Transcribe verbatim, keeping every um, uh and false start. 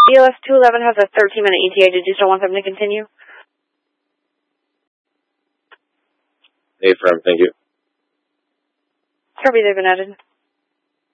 E L S two eleven has a thirteen minute E T A. Did you still want them to continue? Affirm, thank you. Kirby, they've been added.